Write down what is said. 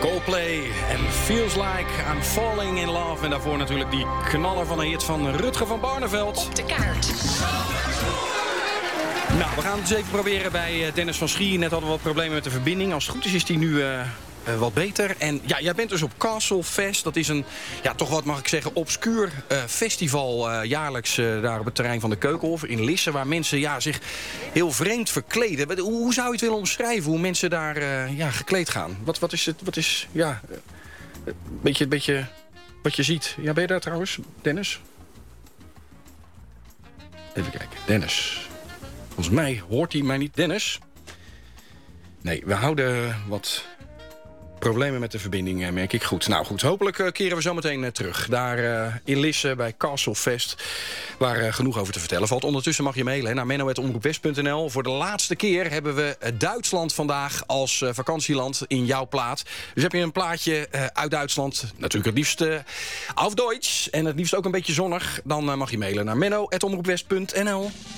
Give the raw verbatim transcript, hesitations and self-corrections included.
Coldplay en Feels Like I'm Falling in Love. En daarvoor natuurlijk die knaller van een hit van Rutger van Barneveld. Op de kaart. Nou, we gaan het eens even proberen bij Dennis van Schie. Net hadden we wat problemen met de verbinding. Als het goed is, is die nu uh, uh, wat beter. En ja, jij bent dus op Castle Fest. Dat is een, ja, toch wat mag ik zeggen, obscuur uh, festival uh, jaarlijks uh, daar op het terrein van de Keukenhof in Lisse. Waar mensen ja, zich heel vreemd verkleden. Hoe, hoe zou je het willen omschrijven, hoe mensen daar uh, ja, gekleed gaan? Wat, wat is het, wat is, ja, een uh, beetje, beetje wat je ziet. Ja, ben je daar trouwens, Dennis? Even kijken, Dennis. Volgens mij hoort hij mij niet. Dennis? Nee, we houden wat problemen met de verbinding, merk ik. Goed, nou goed, hopelijk uh, keren we zo meteen uh, terug. Daar uh, in Lisse bij Castle Fest, waar uh, genoeg over te vertellen valt. Ondertussen mag je mailen hè, naar menno apenstaartje omroep west punt n l. Voor de laatste keer hebben we uh, Duitsland vandaag als uh, vakantieland in jouw plaat. Dus heb je een plaatje uh, uit Duitsland, natuurlijk het liefst uh, auf Deutsch... en het liefst ook een beetje zonnig, dan uh, mag je mailen naar menno apenstaartje omroep west punt n l.